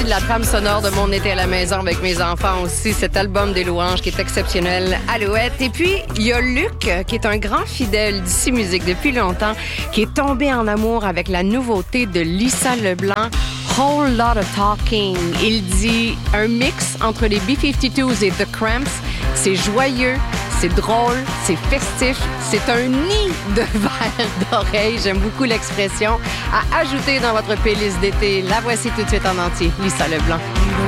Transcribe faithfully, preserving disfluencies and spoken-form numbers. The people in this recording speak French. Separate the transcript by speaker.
Speaker 1: la trame sonore de mon été à la maison avec mes enfants aussi. Cet album des louanges qui est exceptionnel, Alouette. Et puis, il y a Luc, qui est un grand fidèle d'ici Musique depuis longtemps, qui est tombé en amour avec la nouveauté de Lisa Leblanc, Whole Lot of Talking. Il dit un mix entre les B cinquante-deux et The Cramps. C'est joyeux, c'est drôle, c'est festif, c'est un nid de verre d'oreille. J'aime beaucoup l'expression. À ajouter dans votre playlist d'été. La voici tout de suite en entier, Lisa Leblanc.